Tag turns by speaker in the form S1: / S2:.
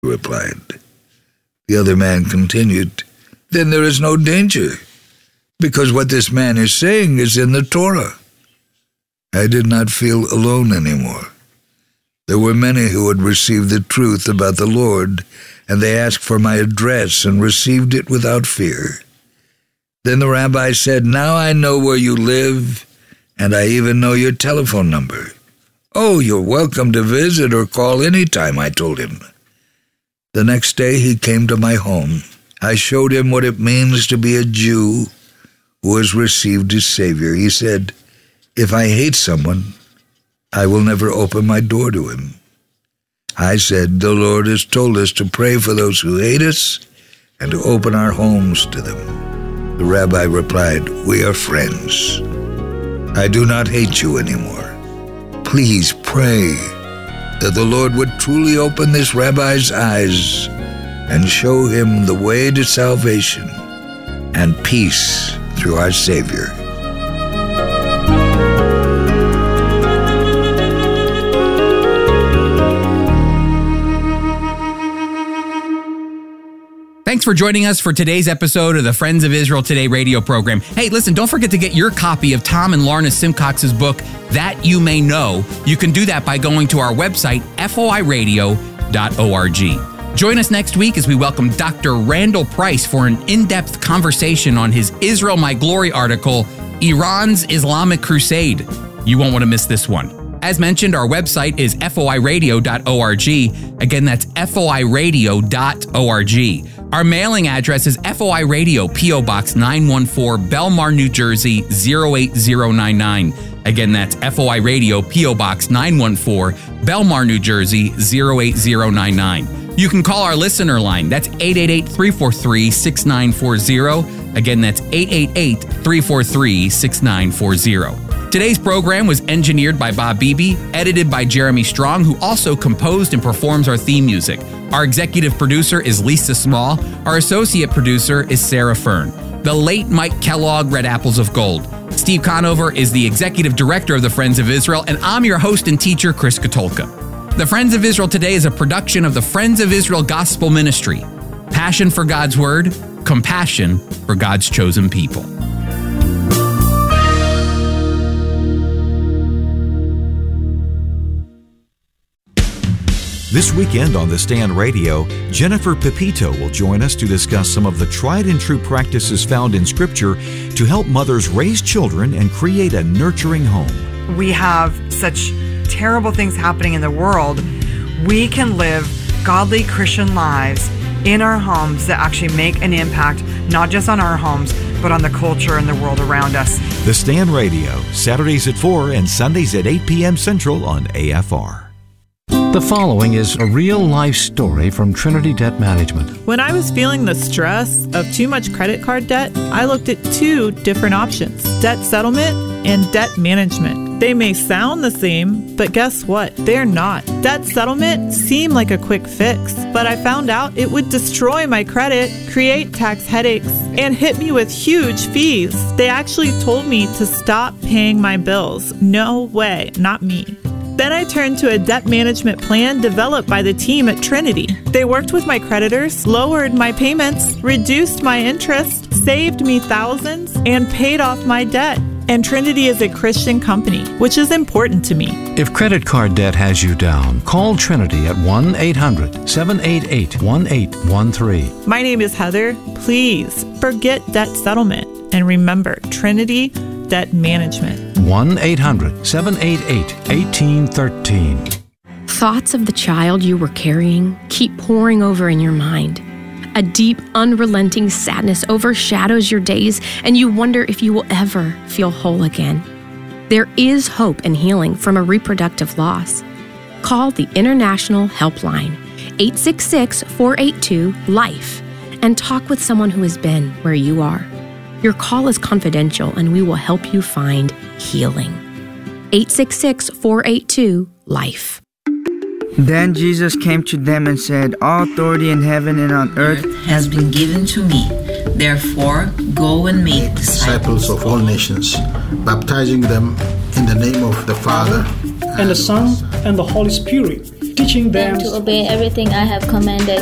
S1: he replied. The other man continued, "Then there is no danger, because what this man is saying is in the Torah." I did not feel alone anymore. There were many who had received the truth about the Lord, and they asked for my address and received it without fear. Then the rabbi said, "Now I know where you live, and I even know your telephone number." "Oh, you're welcome to visit or call any time," I told him. The next day he came to my home. I showed him what it means to be a Jew who has received his Savior. He said, "If I hate someone, I will never open my door to him." I said, "The Lord has told us to pray for those who hate us and to open our homes to them." The rabbi replied, "We are friends. I do not hate you anymore. Please pray that the Lord would truly open this rabbi's eyes and show him the way to salvation and peace through our Savior."
S2: Thanks for joining us for today's episode of the Friends of Israel Today radio program. Hey, listen, don't forget to get your copy of Tom and Lorna Simcox's book, That You May Know. You can do that by going to our website, foiradio.org. Join us next week as we welcome Dr. Randall Price for an in-depth conversation on his Israel My Glory article, Iran's Islamic Crusade. You won't want to miss this one. As mentioned, our website is foiradio.org. Again, that's foiradio.org. Our mailing address is FOI Radio, P.O. Box 914, Belmar, New Jersey, 08099. Again, that's FOI Radio, P.O. Box 914, Belmar, New Jersey, 08099. You can call our listener line. That's 888-343-6940. Again, that's 888-343-6940. Today's program was engineered by Bob Beebe, edited by Jeremy Strong, who also composed and performs our theme music. Our executive producer is Lisa Small. Our associate producer is Sarah Fern. The late Mike Kellogg read Apples of Gold. Steve Conover is the executive director of the Friends of Israel, and I'm your host and teacher, Chris Katolka. The Friends of Israel Today is a production of the Friends of Israel Gospel Ministry. Passion for God's Word, compassion for God's chosen people.
S3: This weekend on The Stand Radio, Jennifer Pepito will join us to discuss some of the tried and true practices found in Scripture to help mothers raise children and create a nurturing home.
S4: We have such terrible things happening in the world. We can live godly Christian lives in our homes that actually make an impact, not just on our homes, but on the culture and the world around us.
S3: The Stand Radio, Saturdays at 4 and Sundays at 8 p.m. Central on AFR.
S5: The following is a real-life story from Trinity Debt Management.
S6: When I was feeling the stress of too much credit card debt, I looked at two different options: debt settlement and debt management. They may sound the same, but guess what? They're not. Debt settlement seemed like a quick fix, but I found out it would destroy my credit, create tax headaches, and hit me with huge fees. They actually told me to stop paying my bills. No way, not me. Then I turned to a debt management plan developed by the team at Trinity. They worked with my creditors, lowered my payments, reduced my interest, saved me thousands, and paid off my debt. And Trinity is a Christian company, which is important to me.
S5: If credit card debt has you down, call Trinity at 1-800-788-1813.
S6: My name is Heather. Please forget debt settlement and remember Trinity Debt Management.
S5: 1-800-788-1813.
S7: Thoughts of the child you were carrying keep pouring over in your mind. A deep, unrelenting sadness overshadows your days, and you wonder if you will ever feel whole again. There is hope and healing from a reproductive loss. Call the International Helpline, 866-482-LIFE, and talk with someone who has been where you are. Your call is confidential, and we will help you find healing. 866-482-LIFE.
S8: Then Jesus came to them and said, "All authority in heaven and on earth
S9: has been given to me. Therefore, go and make disciples
S10: of all nations, baptizing them in the name of the Father,
S11: and the Son, and the Holy Spirit,
S10: teaching them
S11: to obey everything I have commanded